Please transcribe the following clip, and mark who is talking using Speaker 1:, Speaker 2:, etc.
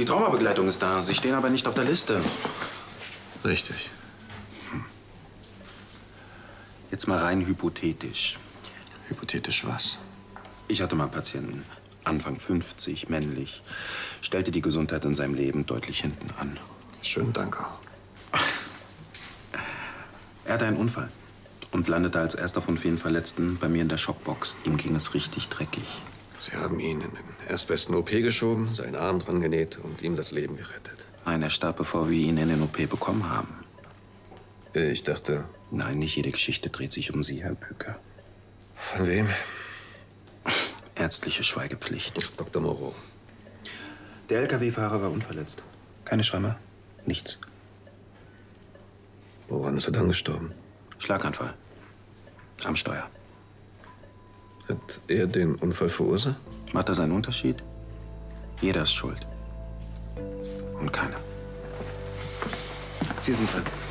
Speaker 1: Die Traumabegleitung ist da. Sie stehen aber nicht auf der Liste.
Speaker 2: Richtig.
Speaker 1: Jetzt mal rein hypothetisch.
Speaker 2: Hypothetisch was?
Speaker 1: Ich hatte mal einen Patienten, Anfang 50, männlich, stellte die Gesundheit in seinem Leben deutlich hinten an.
Speaker 2: Schönen Dank auch.
Speaker 1: Er hatte einen Unfall und landete als erster von vielen Verletzten bei mir in der Schockbox. Ihm ging es richtig dreckig.
Speaker 2: Sie haben ihn in den erstbesten OP geschoben, seinen Arm dran genäht und ihm das Leben gerettet.
Speaker 1: Nein, er starb, bevor wir ihn in den OP bekommen haben.
Speaker 2: Ich dachte...
Speaker 1: Nein, nicht jede Geschichte dreht sich um Sie, Herr Büker.
Speaker 2: Von wem?
Speaker 1: Ärztliche Schweigepflicht.
Speaker 2: Ach, Dr. Moreau.
Speaker 1: Der LKW-Fahrer war unverletzt. Keine Schrammer, nichts.
Speaker 2: Woran ist er dann gestorben?
Speaker 1: Schlaganfall. Am Steuer.
Speaker 2: Hat er den Unfall verursacht?
Speaker 1: Macht das einen Unterschied? Jeder ist schuld. Und keiner. Sie sind drin.